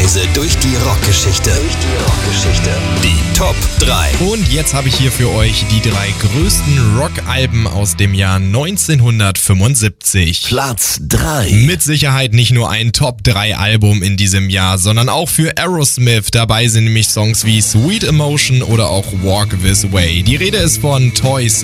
Reise durch die Rockgeschichte. Die Top 3. Und jetzt habe ich hier für euch die 3 größten Rockalben aus dem Jahr 1975. Platz 3. Mit Sicherheit nicht nur ein Top 3 Album in diesem Jahr, sondern auch für Aerosmith. Dabei sind nämlich Songs wie Sweet Emotion oder auch Walk This Way. Die Rede ist von Toys